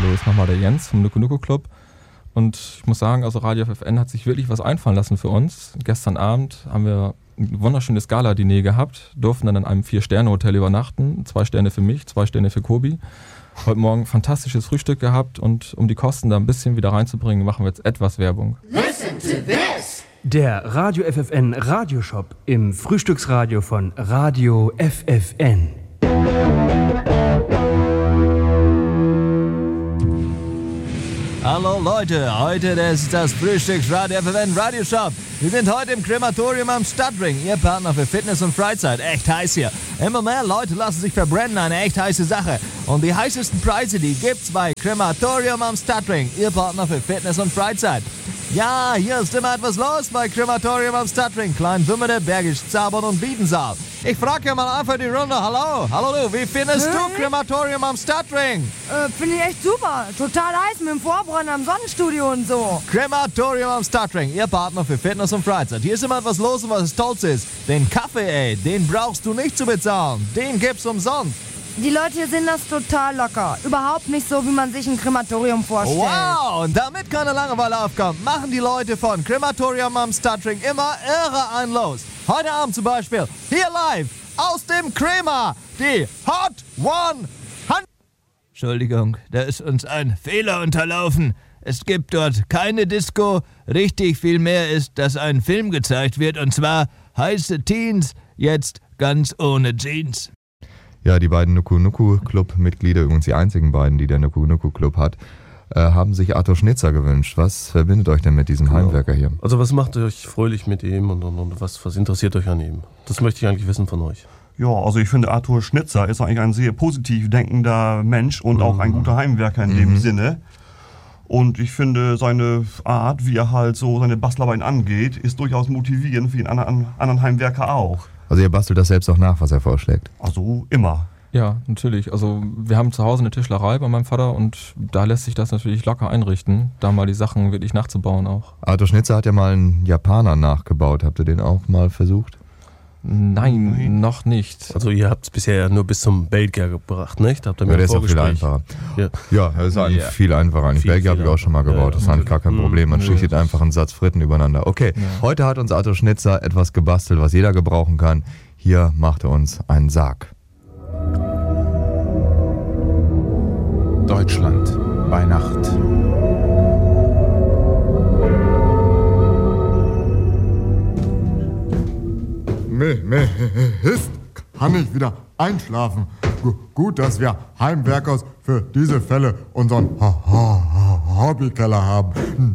ist nochmal der Jens vom Nuku Nuku Club. Und ich muss sagen, also Radio FFN hat sich wirklich was einfallen lassen für uns. Gestern Abend haben wir ein wunderschönes Gala-Diner gehabt, durften dann in einem 4-Sterne-Hotel übernachten. 2 Sterne für mich, 2 Sterne für Kobi. Heute Morgen fantastisches Frühstück gehabt und um die Kosten da ein bisschen wieder reinzubringen, machen wir jetzt etwas Werbung. Listen to this! Der Radio FFN Radioshop im Frühstücksradio von Radio FFN. Hallo Leute, heute ist das Frühstücksradio FFN Radioshop. Wir sind heute im Krematorium am Stadtring, Ihr Partner für Fitness und Freizeit. Echt heiß hier. Immer mehr Leute lassen sich verbrennen, eine echt heiße Sache. Und die heißesten Preise, die gibt's bei Krematorium am Stadtring, Ihr Partner für Fitness und Freizeit. Ja, hier ist immer etwas los bei Krematorium am Stadtring, Kleinwümmede, Bergisch Zabern und Biedensaal. Ich frage ja mal einfach die Runde, hallo du, wie findest du Krematorium am Stadtring? Finde ich echt super, total heiß mit dem Vorbrennen am Sonnenstudio und so. Krematorium am Stadtring, Ihr Partner für Fitness und Freizeit. Hier ist immer etwas los und was es Tolles ist. Den Kaffee, den brauchst du nicht zu bezahlen, den gibt's umsonst. Die Leute hier sind das total locker. Überhaupt nicht so, wie man sich ein Krematorium vorstellt. Wow, und damit keine Langeweile aufkommt, machen die Leute von Krematorium am Stadtring immer irre ein los. Heute Abend zum Beispiel, hier live, aus dem Krema, die Hot 100. Entschuldigung, da ist uns ein Fehler unterlaufen. Es gibt dort keine Disco. Richtig viel mehr ist, dass ein Film gezeigt wird, und zwar heiße Teens, jetzt ganz ohne Jeans. Ja, die beiden Nuku Nuku Club-Mitglieder, übrigens die einzigen beiden, die der Nuku Nuku Club hat, haben sich Arthur Schnitzer gewünscht. Was verbindet euch denn mit diesem Heimwerker hier? Also was macht euch fröhlich mit ihm und was interessiert euch an ihm? Das möchte ich eigentlich wissen von euch. Ja, also ich finde, Arthur Schnitzer ist eigentlich ein sehr positiv denkender Mensch und auch ein guter Heimwerker in dem Sinne. Und ich finde, seine Art, wie er halt so seine Bastlarbeiten angeht, ist durchaus motivierend wie einen anderen Heimwerker auch. Also ihr bastelt das selbst auch nach, was er vorschlägt? Also immer. Ja, natürlich. Also wir haben zu Hause eine Tischlerei bei meinem Vater und da lässt sich das natürlich locker einrichten, da mal die Sachen wirklich nachzubauen auch. Arthur Schnitzer hat ja mal einen Japaner nachgebaut. Habt ihr den auch mal versucht? Nein, noch nicht. Also ihr habt es bisher ja nur bis zum Belgier gebracht, nicht? Habt ihr mir der ist auch viel einfacher. Ja, das ist eigentlich viel einfacher. Eigentlich Belgier habe ich auch schon mal gebaut. Das ist eigentlich gar kein Problem. Man schichtet einfach einen Satz Fritten übereinander. Okay, heute hat uns Arthur Schnitzer etwas gebastelt, was jeder gebrauchen kann. Hier macht er uns einen Sarg. Deutschland bei Nacht. Mist, kann ich wieder einschlafen. Gut, dass wir Heimwerkers für diese Fälle unseren Hobbykeller haben.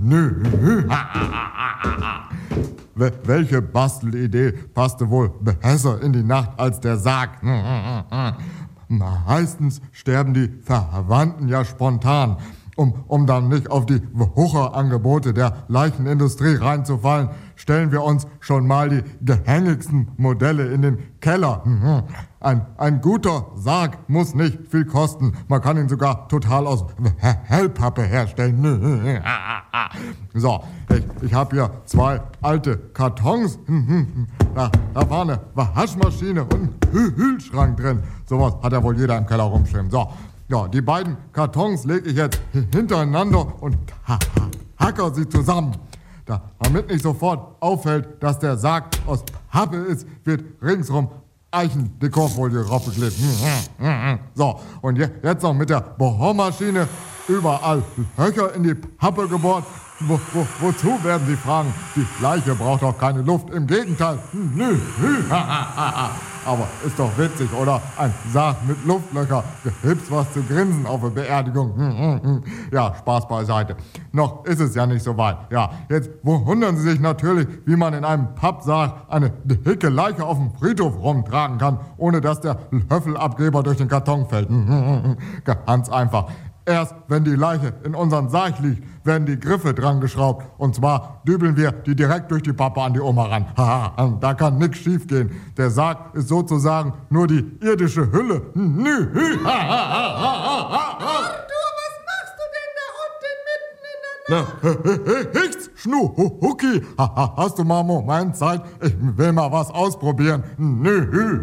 Welche Bastelidee passte wohl besser in die Nacht als der Sarg? Meistens sterben die Verwandten ja spontan. Um dann nicht auf die Wucherangebote der Leichenindustrie reinzufallen, stellen wir uns schon mal die gängigsten Modelle in den Keller. Ein guter Sarg muss nicht viel kosten. Man kann ihn sogar total aus Hellpappe herstellen. So, ich habe hier 2 alte Kartons. Da war eine Waschmaschine und ein Kühlschrank drin. Sowas hat ja wohl jeder im Keller rumstehen. So. Ja, die beiden Kartons lege ich jetzt hintereinander und hacker sie zusammen. Damit nicht sofort auffällt, dass der Sarg aus Pappe ist, wird ringsrum Eichendekorfolie draufgeklebt. So, und jetzt noch mit der Bohrmaschine überall Löcher in die Pappe gebohrt. Wozu, werden Sie fragen? Die Leiche braucht doch keine Luft. Im Gegenteil. Aber ist doch witzig, oder? Ein Sarg mit Luftlöcher. Gibt's was zu grinsen auf der Beerdigung? Ja, Spaß beiseite. Noch ist es ja nicht so weit. Ja, jetzt wundern Sie sich natürlich, wie man in einem Pappsarg eine dicke Leiche auf dem Friedhof rumtragen kann, ohne dass der Löffelabgeber durch den Karton fällt. Ganz einfach. Erst wenn die Leiche in unseren Sarg liegt, werden die Griffe dran geschraubt. Und zwar dübeln wir die direkt durch die Pappe an die Oma ran. Da kann nichts schief gehen. Der Sarg ist sozusagen nur die irdische Hülle. Arthur, was machst du denn da unten mitten in der Nacht? Nichts, Schnucki. Hast du mal einen Moment Zeit? Ich will mal was ausprobieren.